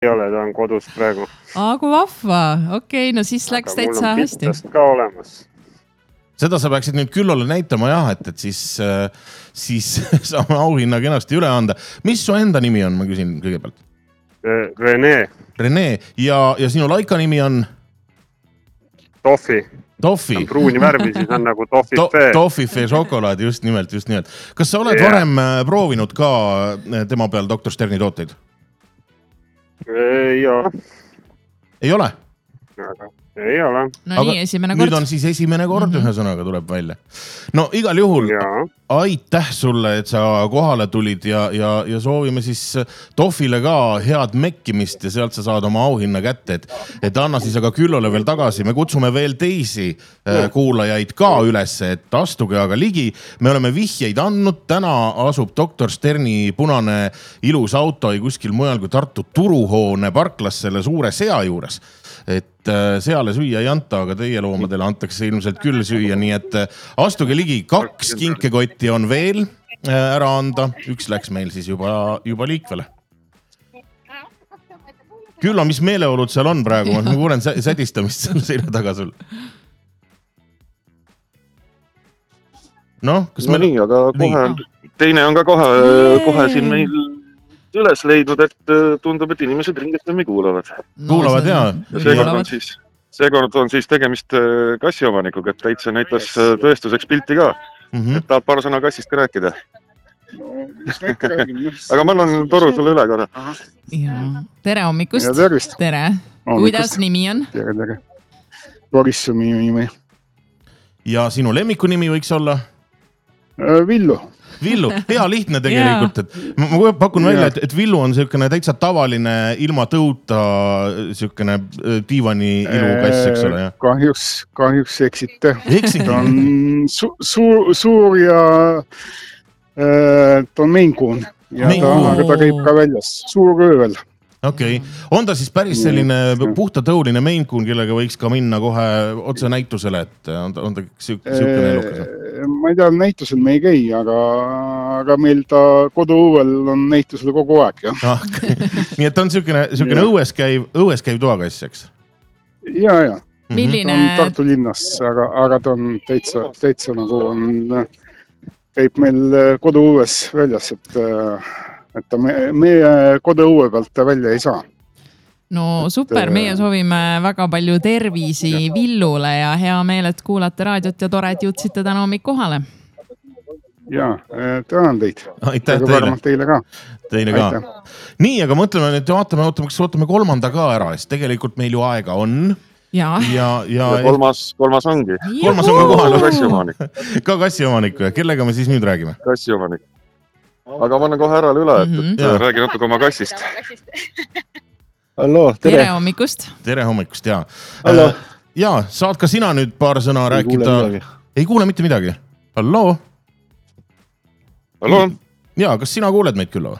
ei ole, ta on kodus praegu. Kui vahva, okei, no siis läks täitsa hästi. Mul on pitast ka olemas. Seda sa peaksid nüüd Küllole näitama jah, et siis saame auhinna kenasti üle anda. Mis su enda nimi on, ma küsin kõigepealt? Rene ja sinu laika nimi on? Toffi. Toffi. On pruuni värvi, siis on nagu Toffifee. Toffifee šokolaad, just nimelt. Kas sa oled varem proovinud ka tema peal Dr. Sterni tooteid? Ei ole. Ei ole? Ei ole. No nii, esimene kord. Nüüd on siis esimene kord ühe sõnaga tuleb välja. No igal juhul aitäh sulle, et sa kohale tulid ja soovime siis Toffile ka head mekkimist ja sealt sa saad oma auhinna kätte, et anna siis aga Küllole veel tagasi. Me kutsume veel teisi kuulajaid ka üles, et astuge aga ligi. Me oleme vihjeid andnud. Täna asub Dr. Sterni punane ilus auto ei kuskil mujal kui Tartu Turuhoone parklas selle suure sea juures. Et seale süüa ei anta, aga teie loomadele antakse ilmselt küll süüa, nii et astuge ligi. 2 kinkekotti on veel ära anda. Üks läks meil siis juba liikvele. Küllo, mis meeleolud seal on praegu? Ma kuulen sädistamist seina taga sul. No, kas nii, aga kohe teine on ka kohe siin meil üles leidnud, et tundub, et inimesed ringestami kuulavad. Kuulavad, jaa. Seekord on siis tegemist kassiomanikuga, et täitsa näitas tõestuseks pilti ka. Et tahab paar sõna kassist ka rääkida. Aga ma annan toru sulle üle korra. Tere hommikust. Ja tervist. Tere. Kuidas nimi on? Tere. Boris on minu nimi. Ja sinu lemmiku nimi võiks olla? Villu. Villu, hea lihtne tegelikult, et ma pakun välja, et Villu on selline täitsa tavaline ilma tõuta selline diivani ilukass, eks ole. Kahjuks eksite. Eksite? Ta on suur ja ta on meinkuun. Aga ta käib ka väljas. Suur öövel. Okei. On ta siis päris selline puhtatõuline meinkuun, kellega võiks ka minna kohe otse näitusele, et on ta siukene elukas? Ma ei tea, näitusel me ei käi, aga meil ta koduõuel on näitusel kogu aeg. Nii et ta on siukene õues käiv toakass, eks? Ja. Milline? Ta on Tartu linnas, aga ta on täitsa nagu käib meil koduõues väljas, et meie koduõue pealt ta välja ei saa. No super, meie soovime väga palju tervisi Villule ja hea meel, et kuulate raadiot ja tore, et jõudsite täna hommik kohale. Jaa, tänan teid. Aitäh teile ka. Teile ka. Nii, aga mõtleme nüüd, ootame kolmanda ka ära, sest tegelikult meil ju aega on. Ja kolmas ongi. Kolmas on ka kohal. Kassiomanik. Ka kassiomanik. Kellega me siis nüüd räägime? Kassiomanik. Aga ma annan kohe ära üle, et räägi natuke oma kassist. Hallo, tere hommikust. Tere hommikust, jaa. Jaa, saad ka sina nüüd paar sõna rääkida? Ei kuule mitte midagi. Hallo? Hallo? Jaa, kas sina kuuled meid küll?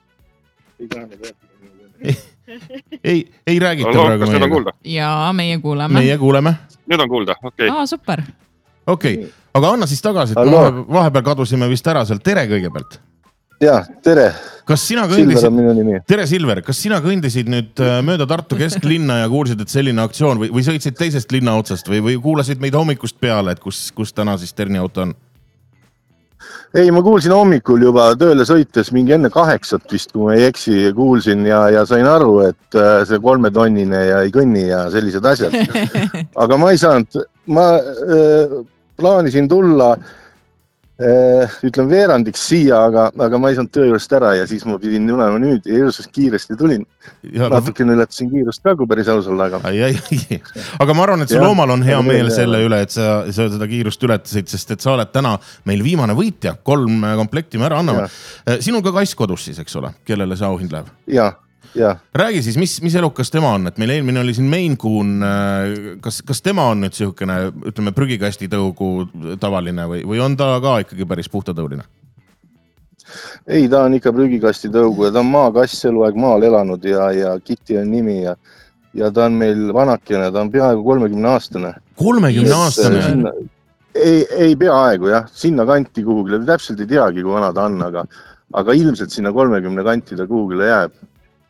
Ei räägita praegu meiega. Kuulda? Jaa, meie kuuleme. Meie kuuleme. Nüüd on kuulda, okei. Super. Okei, aga anna siis tagasi, et vahepeal kadusime vist ära seal. Tere kõigepealt. Jaa, tere. Silver on minu nimi. Tere Silver, kas sina kõndisid nüüd mööda Tartu kesklinna ja kuulsid, et selline aktsioon või sõitsid teisest linna otsast või kuulasid meid hommikust peale, et kus täna siis Sterni auto on? Ei, ma kuulsin hommikul juba tööle sõites mingi enne 8 vist, kui ma ei eksi, kuulsin ja sain aru, et see 3-tonnine ja ei kõnni ja sellised asjad. Aga ma ei saanud, ma plaanisin tulla ütlen veerandiks siia, aga ma ei saanud töö juurest ära ja siis ma pidin tulema nüüd ja ilusast kiiresti tulin. Natukene ületasin kiirust ka, kui päris ausal, aga... Aga ma arvan, et su loomal on hea meel selle üle, et sa seda kiirust ületasid, sest et sa oled täna meil viimane võitja. 3 komplekti me ära anname. Sinul ka kass kodus siis, eks ole, kellele see auhind läheb? Jaa. Räägi siis, mis elukas tema on, et meil eelmine oli siin meinkuun, kas tema on nüüd sihukene, ütleme, prügikasti tõugu tavaline või on ta ka ikkagi päris puhtatõuline? Ei, ta on ikka prügikasti tõugu ja ta on maakass eluaeg maal elanud ja Kitty on nimi ja ta on meil vanakene, ta on peaaegu 30-aastane. 30-aastane? Ei peaaegu jah, sinna kanti kuhugile, täpselt ei teagi, kui vana ta on, aga ilmselt sinna 30 kanti ta kuhugile jääb.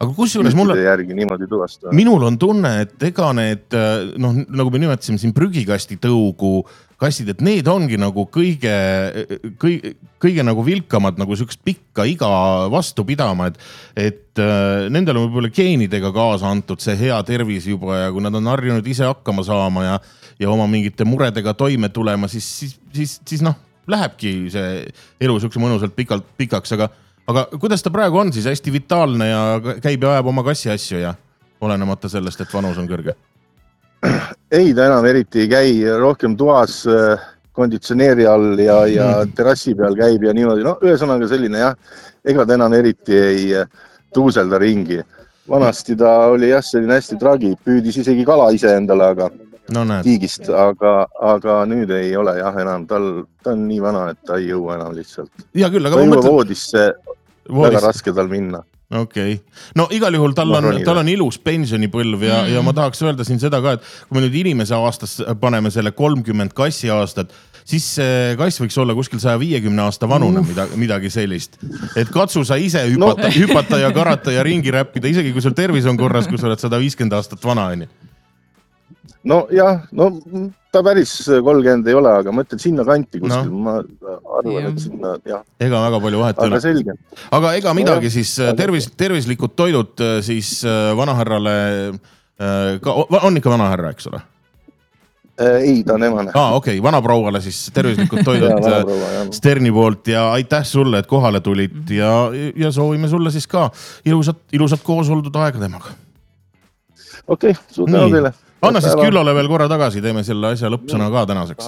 aga kusjuures mulle järgi niimoodi tuvastada. Minul on tunne, et ega need, noh, nagu me nimetasime siin prügikasti tõugu kassid, et need ongi nagu kõige nagu vilkamad nagu sükst pikka iga vastu pidama, et nendel on võib-olla geenidega kaasa antud see hea tervis juba ja kui nad on harjunud ise hakkama saama ja oma mingite muredega toime tulema, siis noh, lähebki see elu sükse mõnusalt pikaks, aga kuidas ta praegu on siis hästi vitaalne ja käib ja ajab oma kassi asju ja olenemata sellest, et vanus on kõrge? Ei, ta enam eriti ei käi, rohkem toas konditsioneeri all ja terrassi peal käib ja niimoodi. No ühesõnaga selline jah, ega ta enam eriti ei tuuselda ringi. Vanasti ta oli jah, selline hästi tragi, püüdis isegi kala ise endale, aga tiigist, aga nüüd ei ole jah enam, ta on nii vana, et ta ei jõua enam lihtsalt. Ja küll, aga ta jõua voodisse, väga raske tal minna. Okei. No igal juhul tal on ilus pensionipõlv ja ma tahaks öelda siin seda ka, et kui me nüüd inimese aastas paneme selle 30 kassi aastat, siis see kass võiks olla kuskil 150 aasta vanune, midagi sellist. Et katsu sa ise hüpata ja karata ja ringi räppida, isegi kui sul tervis on korras, kui sa oled 150 aastat vana. No jah, no ta päris 30 ei ole, aga ma ütlen sinna kanti kuskil, ma arvan, et sinna, jah. Ega väga palju vahet üle. Aga selge. Aga ega midagi siis tervislikud toidud siis vanaherrale, on ikka vanaherra, eks ole? Ei, ta on emane. Okei, vanaprouale siis tervislikud toidud Sterni poolt ja aitäh sulle, et kohale tulid ja soovime sulle siis ka ilusat koosoldud aega temaga. Okei, suur tänu teile. Anna siis Küllole veel korra tagasi, teeme selle asja lõppsõna ka tänaseks.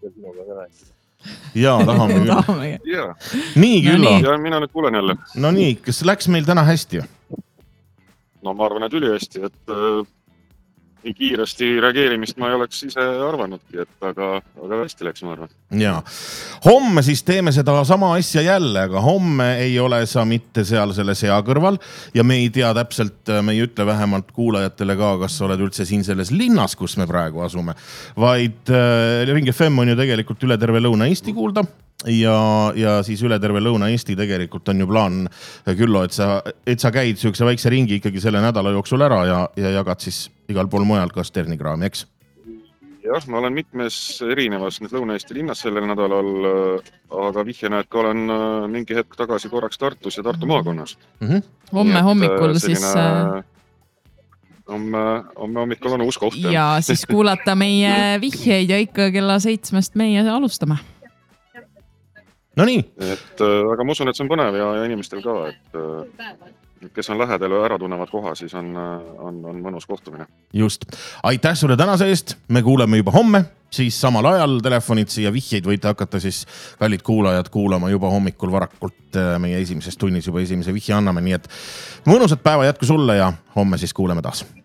Jaa, tahame küll. Nii, Küllo. Ja mina nüüd kuulen jälle. No nii, kas läks meil täna hästi? No ma arvan, et üli hästi, et nii kiiresti reageerimist ma ei oleks ise arvanudki, aga hästi läks, ma arvan. Jaa. Homme siis teeme seda sama asja jälle, aga homme ei ole sa mitte seal selle sea kõrval ja me ei tea täpselt, me ei ütle vähemalt kuulajatele ka, kas sa oled üldse siin selles linnas, kus me praegu asume, vaid Ring FM on ju tegelikult üle terve Lõuna-Eesti kuulda. Ja siis üle terve Lõuna-Eesti tegelikult on ju plaan, Küllo, et sa käid süükse väikse ringi ikkagi selle nädala jooksul ära ja jagad siis igal pool mujal ka Sternikraami, eks? Jah, ma olen mitmes erinevas Lõuna-Eesti linnas sellel nädalal, aga vihjena, et ka olen mingi hetk tagasi korraks Tartus ja Tartu maakonnas. Homme hommikul siis... Homme hommikul on uus koht. Ja siis kuulata meie vihjeid ja ikka kella 7 meie alustame. No nii. Aga ma usun, et see on põnev ja inimestel ka, et kes on lähedal ja ära tunnevad koha, siis on mõnus kohtumine. Just. Aitäh sulle tänase eest. Me kuuleme juba homme, siis samal ajal telefonitsi ja vihjeid võite hakata siis kallid kuulajad kuulama juba hommikul varakult meie esimeses tunnis juba esimese vihje anname. Nii et mõnusat päeva jätku sulle ja homme siis kuuleme taas.